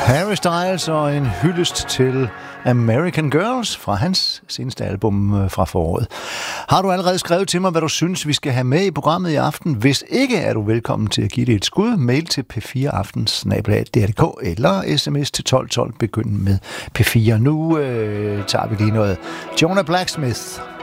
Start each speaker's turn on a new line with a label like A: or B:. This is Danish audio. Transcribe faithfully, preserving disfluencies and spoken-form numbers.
A: Harry Styles og en hyldest til American Girls fra hans seneste album fra foråret. Har du allerede skrevet til mig, hvad du synes, vi skal have med i programmet i aften? Hvis ikke, er du velkommen til at give det et skud. Mail til p fire aftens snabel-a d r punktum d k eller sms til tolv tolv. Begynd med P fire. Nu øh, tager vi lige noget Jonah Blacksmith.